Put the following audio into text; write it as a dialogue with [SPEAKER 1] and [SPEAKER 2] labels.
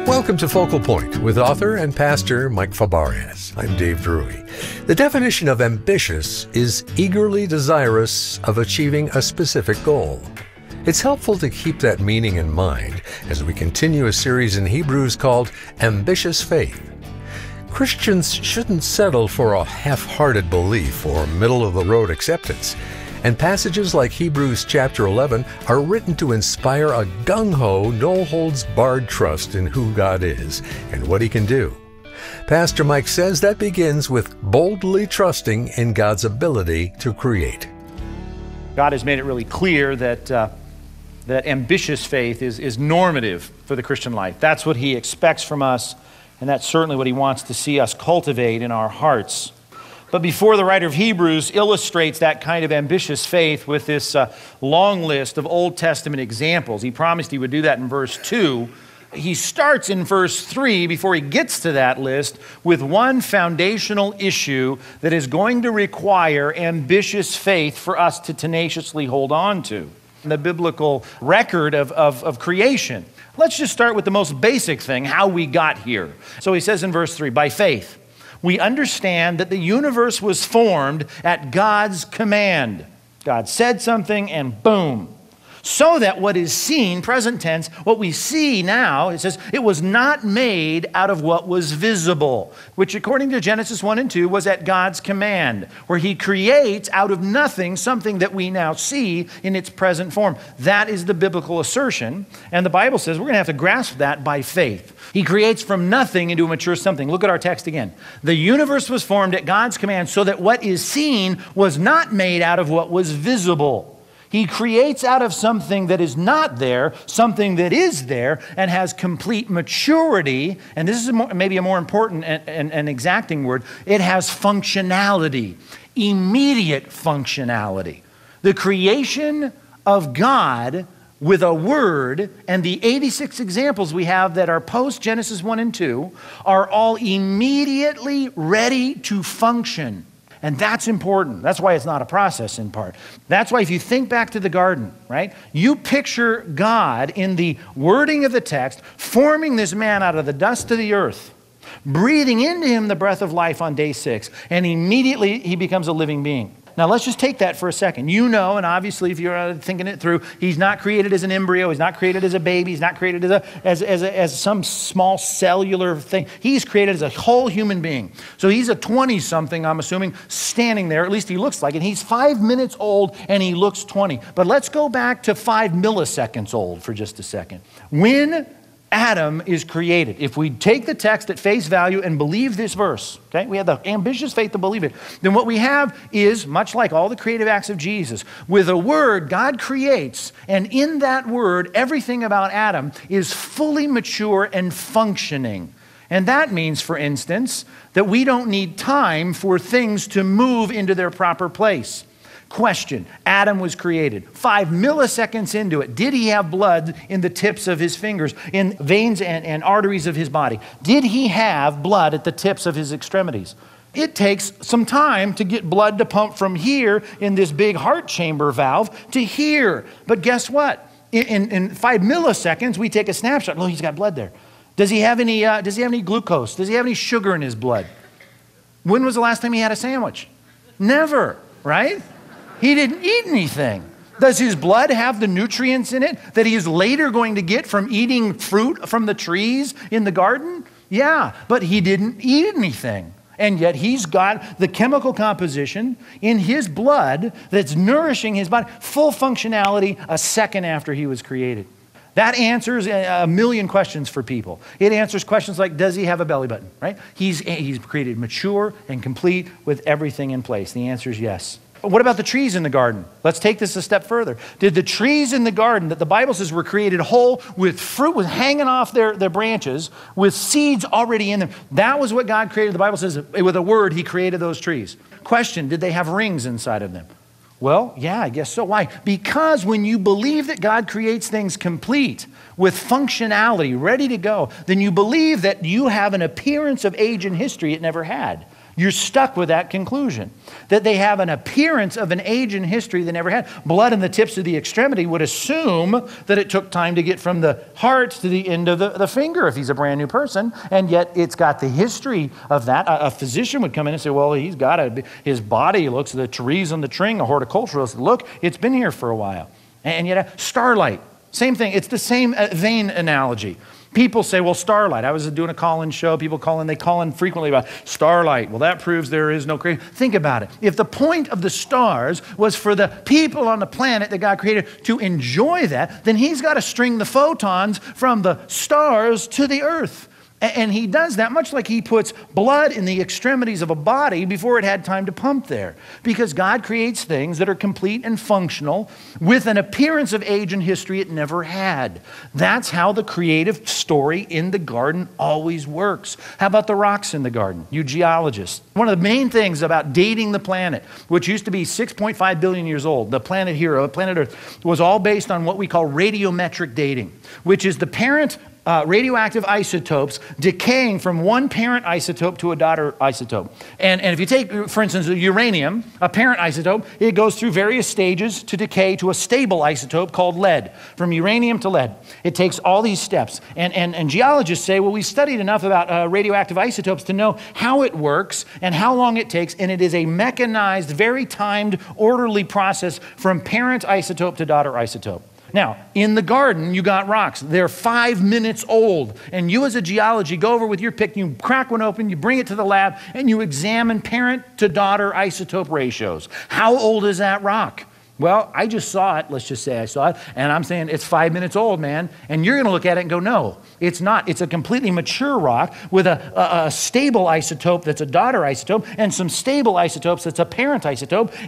[SPEAKER 1] Welcome to Focal Point with author and pastor Mike Fabarez. I'm Dave Drury. The definition of ambitious is eagerly desirous of achieving a specific goal. It's helpful to keep that meaning in mind as we continue a series in Hebrews called Ambitious Faith. Christians shouldn't settle for a half-hearted belief or middle-of-the-road acceptance. And passages like Hebrews chapter 11 are written to inspire a gung-ho, no-holds-barred trust in who God is and what He can do. Pastor Mike says that begins with boldly trusting in God's ability to create.
[SPEAKER 2] God has made it really clear that ambitious faith is normative for the Christian life. That's what He expects from us, and that's certainly what He wants to see us cultivate in our hearts. But before the writer of Hebrews illustrates that kind of ambitious faith with this long list of Old Testament examples, he promised he would do that in verse 2. He starts in verse 3 before he gets to that list with one foundational issue that is going to require ambitious faith for us to tenaciously hold on to. The biblical record of creation. Let's just start with the most basic thing, how we got here. So he says in verse 3, by faith, we understand that the universe was formed at God's command. God said something and boom. So that what is seen, present tense, what we see now, it says, it was not made out of what was visible, which according to Genesis 1 and 2 was at God's command, where He creates out of nothing something that we now see in its present form. That is the biblical assertion, and the Bible says we're going to have to grasp that by faith. He creates from nothing into a mature something. Look at our text again. The universe was formed at God's command so that what is seen was not made out of what was visible. He creates out of something that is not there, something that is there and has complete maturity. And this is maybe a more important and exacting word. It has functionality, immediate functionality. The creation of God with a word and the 86 examples we have that are post Genesis 1 and 2 are all immediately ready to function. And that's important. That's why it's not a process in part. That's why if you think back to the garden, right? You picture God in the wording of the text, forming this man out of the dust of the earth, breathing into him the breath of life on day 6, and immediately he becomes a living being. Now let's just take that for a second. You know, and obviously if you're thinking it through, He's not created as an embryo. He's not created as a baby. He's not created as some small cellular thing. He's created as a whole human being. So He's a 20-something, I'm assuming, standing there. At least he looks like it. He's 5 minutes old and he looks 20. But let's go back to 5 milliseconds old for just a second. When Adam is created, if we take the text at face value and believe this verse, okay, we have the ambitious faith to believe it, then what we have is, much like all the creative acts of Jesus, with a word God creates, and in that word, everything about Adam is fully mature and functioning. And that means, for instance, that we don't need time for things to move into their proper place. Question, Adam was created. 5 milliseconds into it, did he have blood in the tips of his fingers, in veins and arteries of his body? Did he have blood at the tips of his extremities? It takes some time to get blood to pump from here in this big heart chamber valve to here. But guess what? In 5 milliseconds, we take a snapshot. Oh, he's got blood there. Does he have any glucose? Does he have any sugar in his blood? When was the last time he had a sandwich? Never, right? He didn't eat anything. Does his blood have the nutrients in it that he is later going to get from eating fruit from the trees in the garden? Yeah, but he didn't eat anything. And yet He's got the chemical composition in his blood that's nourishing his body, full functionality a second after he was created. That answers a million questions for people. It answers questions like, does he have a belly button, right? He's created mature and complete with everything in place. The answer is yes. What about the trees in the garden? Let's take this a step further. Did the trees in the garden that the Bible says were created whole with fruit was hanging off their branches with seeds already in them? That was what God created. The Bible says with a word He created those trees. Question, did they have rings inside of them? Well, yeah, I guess so. Why? Because when you believe that God creates things complete with functionality, ready to go, then you believe that you have an appearance of age in history it never had. You're stuck with that conclusion, that they have an appearance of an age in history they never had. Blood in the tips of the extremity would assume that it took time to get from the heart to the end of the finger if he's a brand new person, and yet it's got the history of that. A physician would come in and say, well, he's got his body looks, the trees on the tree, a horticulturalist, look, it's been here for a while. And yet, starlight, same thing. It's the same vein analogy. People say, well, starlight. I was doing a call-in show. People they call in frequently about starlight. Well, that proves there is no creation. Think about it. If the point of the stars was for the people on the planet that God created to enjoy that, then he's got to string the photons from the stars to the earth. And he does that much like he puts blood in the extremities of a body before it had time to pump there. Because God creates things that are complete and functional with an appearance of age and history it never had. That's how the creative story in the garden always works. How about the rocks in the garden? You geologists. One of the main things about dating the planet, which used to be 6.5 billion years old, the planet here, planet Earth, was all based on what we call radiometric dating, which is the parent radioactive isotopes decaying from one parent isotope to a daughter isotope. And if you take, for instance, uranium, a parent isotope, it goes through various stages to decay to a stable isotope called lead, from uranium to lead. It takes all these steps. And geologists say, well, we studied enough about radioactive isotopes to know how it works and how long it takes, and it is a mechanized, very timed, orderly process from parent isotope to daughter isotope. Now, in the garden, you got rocks. They're 5 minutes old. And you as a geologist go over with your pick, you crack one open, you bring it to the lab, and you examine parent to daughter isotope ratios. How old is that rock? Well, I just saw it. Let's just say I saw it. And I'm saying it's 5 minutes old, man. And you're going to look at it and go, no, it's not. It's a completely mature rock with a stable isotope that's a daughter isotope and some stable isotopes that's a parent isotope.